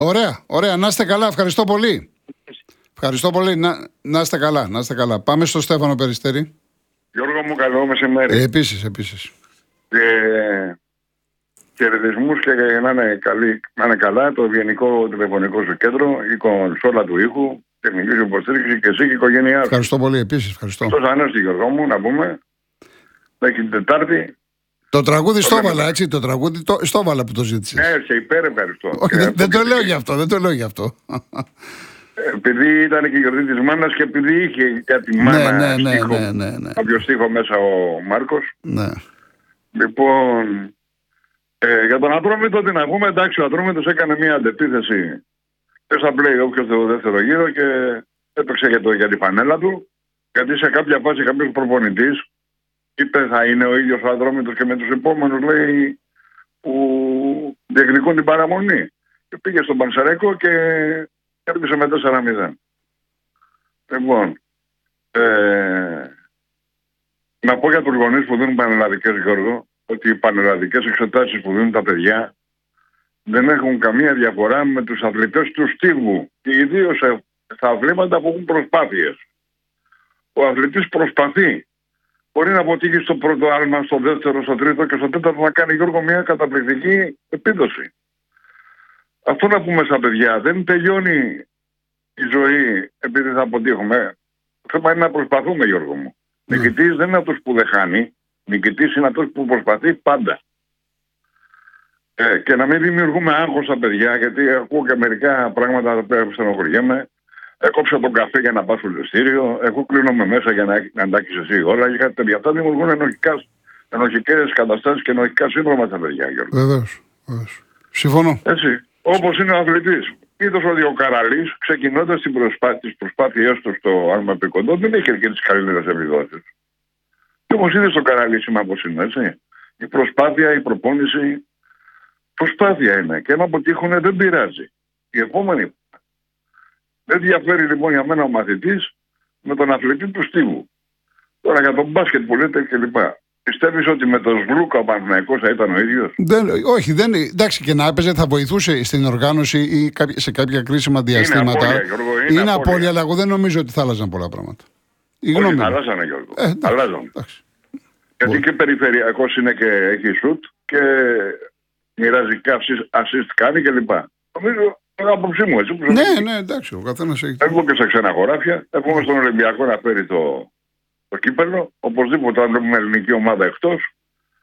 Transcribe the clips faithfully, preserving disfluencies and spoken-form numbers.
Ωραία, ωραία. Να είστε καλά. Ευχαριστώ πολύ. Ευχαριστώ πολύ. Να, να είστε καλά, να είστε καλά. Πάμε στο Στέφανο Περιστέρη. Γιώργο μου, καλό μεσημέρι. Ε, επίσης, επίσης. Ε, χαιρετισμούς και να είναι, καλή, να είναι καλά το ευγενικό τηλεφωνικό σου κέντρο, η κονσόλα του ήχου, τεχνική σου υποστήριξη και εσύ και η οικογένειά σου. Ευχαριστώ πολύ, επίσης. Ευχαριστώ. Τόσο ανέστη, Γιώργο μου, να πούμε. Έχει την Τετάρτη. Το τραγούδι στο έβαλα, έτσι. Το τραγούδι το, στο έβαλα που το ζήτησες. Ναι, σε υπέρ ευχαριστώ. Όχι, δεν, δεν το λέω γι' αυτό, δεν το λέω γι' αυτό. Επειδή ήταν και η γιορτή της μάνας και επειδή είχε κάτι μάνα ναι, ναι, στίχο, ναι, ναι, ναι. κάποιο στίχο μέσα ο Μάρκος. Ναι. Λοιπόν, ε, για τον Ατρόμητο τι να πούμε, εντάξει, ο Ατρόμητος έκανε μια αντεπίθεση και στα play-off και στο δεύτερο γύρο και έπαιξε για, το, για τη φανέλα του, γιατί σε κάποια φάση κάποιος προπονητής είπε θα είναι ο ίδιος ο Ατρόμητος και με τους επόμενους, λέει, που διεκδικούν την παραμονή. Και πήγε στον Πανσεραϊκό και έρθισε με τέσσερα μηδέν. Λοιπόν, ε, να πω για τους γονείς που δίνουν πανελλαδικές, Γιώργο, ότι οι πανελλαδικές εξετάσεις που δίνουν τα παιδιά δεν έχουν καμία διαφορά με τους αθλητές του στίβου και ιδίως στα αθλήματα που έχουν προσπάθειες. Ο αθλητής προσπαθεί. Μπορεί να αποτύχει στο πρώτο άλμα, στο δεύτερο, στο τρίτο και στο τέταρτο να κάνει, Γιώργο, μια καταπληκτική επίδοση. Αυτό να πούμε στα παιδιά. Δεν τελειώνει η ζωή επειδή θα αποτύχουμε. Το θέμα είναι να προσπαθούμε, Γιώργο μου. Mm. Νικητής δεν είναι αυτός που δεν χάνει. Νικητής είναι αυτός που προσπαθεί πάντα. Ε, και να μην δημιουργούμε άγχος στα παιδιά, γιατί ακούω και μερικά πράγματα που στενοχωριέμαι. Έκοψα τον καφέ για να πάω στο λεστήριο. Εγώ κλείνομαι μέσα για να, να αντάξει εσύ όλα. Και κάτι τέτοια. Αυτά δημιουργούν ενοχικές καταστάσεις και ενοχικά σύντρομα στα παιδιά, Γιώργο. Βεβαίως. Συμφωνώ. Έτσι. Όπως είναι ο αθλητής. Είδος ότι ο Καραλής, ξεκινώντας προσπά... τις προσπάθειές του στο άλμα επικοντό, δεν είχε και τις καλύτερες επιδόσεις. Και όμως είδες τον Καραλή σήμερα πώς είναι, έτσι. Η προσπάθεια, η προπόνηση, προσπάθεια είναι. Και αν αποτύχουν δεν πειράζει. Η επόμενη. Δεν διαφέρει λοιπόν για μένα ο μαθητής με τον αθλητή του στίβου. Τώρα για τον μπάσκετ που λέτε κλπ. Πιστεύεις ότι με τον Σβλούκα ο Παναθηναϊκός θα ήταν ο ίδιος? Δεν, όχι, δεν, εντάξει, και να έπαιζε θα βοηθούσε στην οργάνωση ή σε κάποια κρίσιμα διαστήματα. Είναι απώλεια, Γιώργο, είναι, είναι απώλεια, αλλά εγώ δεν νομίζω ότι θα άλλαζαν πολλά πράγματα. Η Όχι, θα αλλάζανε, Γιώργο. Ε, αλλάζαν. Γιατί και περιφερειακός είναι και έχει σουτ και μοιράζει και assist κάνει κλπ. Νομίζω είναι άποψή μου, έτσι. Ναι, ναι, εντάξει, ο καθένας έχει. Έχουμε και σε ξένα χωράφια. Έχουμε στον Ολυμπιακό να φέρει το. Το κύπελλο, οπωσδήποτε αν βλέπουμε ελληνική ομάδα εκτός,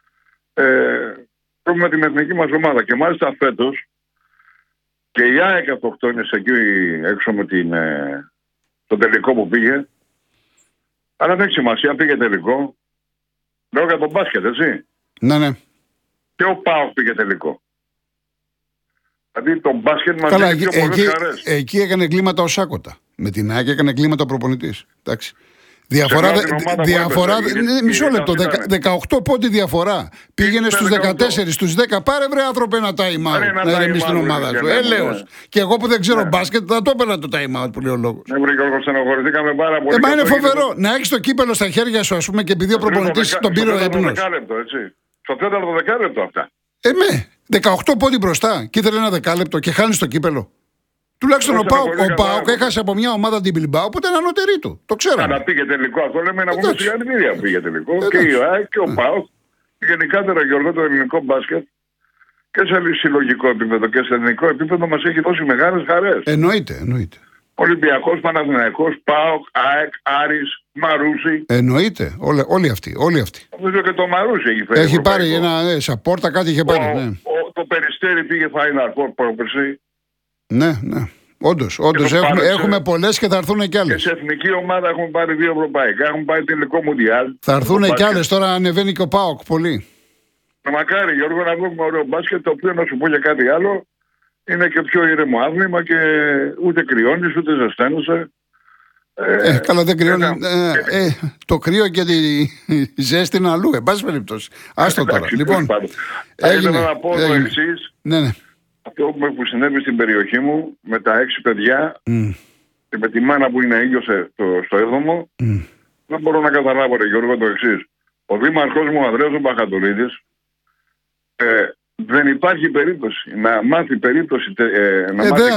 ε, έχουμε την εθνική μας ομάδα. Και μάλιστα φέτος και η ΑΕΚ αυτοκτόνησε εκεί έξω με την, ε, το τελικό που πήγε. Αλλά δεν έχει σημασία, πήγε τελικό. Λέω για τον μπάσκετ, έτσι. Ναι, ναι. Και ο ΠΑΟΚ πήγε τελικό. Δηλαδή το μπάσκετ μας Καλά, δίνει πιο πολλές εκεί, χαρές. Εκεί έκανε κλίματα ο Σάκοτα. Με την ΑΕΚ έκανε κλίματα ο προπονητής. Εντάξει. Διαφορά, διαφορά έπαιζε, ναι, μισό λεπτό, δεκαοκτώ πόντι διαφορά. Πήγαινε στους δεκατέσσερα, στους δέκα. Πάρε βρε άνθρωπε ένα time out να ηρεμείς την ομάδα σου. Έλεος. Και εγώ που δεν ξέρω ναι. μπάσκετ θα το έπαιρνα το time out που λέει ο λόγος. Ναι, βρε Γιώργο, στενοχωρηθήκαμε πάρα πολύ. Ε, μα είναι φοβερό. Να έχεις το κύπελο στα χέρια σου, ας πούμε, και επειδή ο προπονητής τον πήρε ο ύπνος. Στο τέταρτο δεκάλεπτο αυτά. Ε, με, δεκαοκτώ πόντι μπροστά και ήθελε ένα δεκάλεπτο και χάνει το κύπελο. Τουλάχιστον ο ΠΑΟΚ έχασε από μια ομάδα την Μπιλμπάου που ήταν ανώτερη του. Το ξέραμε. Αλλά πήγε τελικό. Αυτό λέμε να πούμε συγχαρητήρια. Πήγε τελικό. Εντάξει. Και η ΑΕΚ και ο ΠΑΟΚ. Γενικά τώρα, Γιώργο, το ελληνικό μπάσκετ και σε συλλογικό επίπεδο και σε εθνικό επίπεδο μας έχει δώσει μεγάλες χαρές. Εννοείται, εννοείται. Ολυμπιακός, Παναθηναϊκός, ΠΑΟΚ, ΑΕΚ, Άρης, Μαρούσι. Εννοείται. Όλοι, όλοι αυτοί. Όλοι αυτοί. Νομίζω και το Μαρούσι έχει φέρει. Έχει πάρει ένα ε, σαπόρτα, κάτι είχε πάρει. Ο, ναι. ο, το Περιστέρι πήγε Final Four πρόπερση. Ναι, ναι. Όντως, όντως έχουμε, έχουμε πολλές και θα έρθουν κι άλλες. Και σε εθνική ομάδα έχουμε πάρει δύο ευρωπαϊκά, έχουμε πάρει τελικό Μουντιάλ. Θα έρθουν κι άλλες, τώρα ανεβαίνει και ο ΠΑΟΚ πολύ. Να μακάρι, Γιώργο, να βλέπουμε ωραίο μπάσκετ, το οποίο να σου πω για κάτι άλλο, είναι και πιο ήρεμο άθλημα και ούτε κρυώνεις ούτε ζεσταίνεσαι. Ε, ε, καλά δεν κρυώνει. Ε, ε, το κρύο και τη ζέστη είναι αλλού, εν πάση περιπτώσει. Άστο τώρα. Λοιπόν, έγινε, να πω το εξής. Ναι, ναι. Αυτό που συνέβη στην περιοχή μου με τα έξι παιδιά mm. και με τη μάνα που είναι ίδιος στο έβδομο, mm. δεν μπορώ να καταλάβω, ρε Γιώργο, το εξής. Ο δήμαρχός μου, ο Ανδρέας ο Μπαχατουρίδης, ε, Δεν υπάρχει περίπτωση να μάθει περίπτωση. Ε, να ε, μάθει